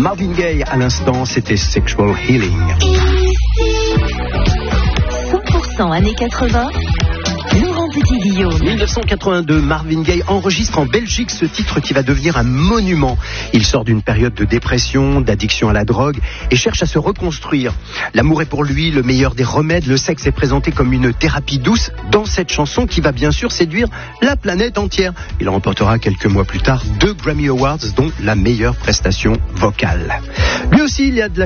Marvin Gaye à l'instant, c'était Sexual Healing. 100% années 80. Laurent Petit-Guillaume. 1982, Marvin Gaye enregistre en Belgique ce titre qui va devenir un monument. Il sort d'une période de dépression, d'addiction à la drogue et cherche à se reconstruire. L'amour est pour lui le meilleur des remèdes. Le sexe est présenté comme une thérapie douce dans cette chanson qui va bien sûr séduire la planète entière. Il remportera quelques mois plus tard 2 Grammy Awards, dont la meilleure prestation vocale. Lui aussi, il y a de la